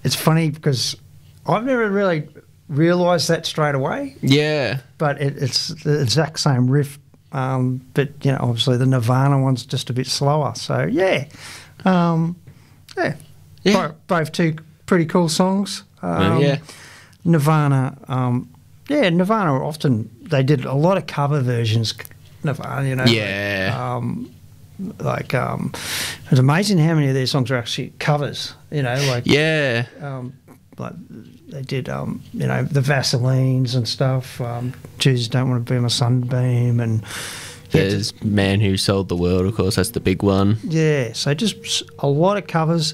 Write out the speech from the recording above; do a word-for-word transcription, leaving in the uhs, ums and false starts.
it's funny because I've never really realised that straight away. Yeah. But it, it's the exact same riff. Um, but, you know, obviously the Nirvana one's just a bit slower. So, yeah. Um, yeah. Yeah. Both, both two pretty cool songs. Um, yeah. Nirvana, um, yeah, Nirvana often, they did a lot of cover versions. Nirvana, you know. Yeah. Like, um, like um, it's amazing how many of their songs are actually covers, you know. Like, Yeah. Um, like they did, um, you know, the Vaselines and stuff. Um, Jesus, Don't Want to Be My Sunbeam, and There's Man Who Sold the World, of course. That's the big one. yeah. So just a lot of covers.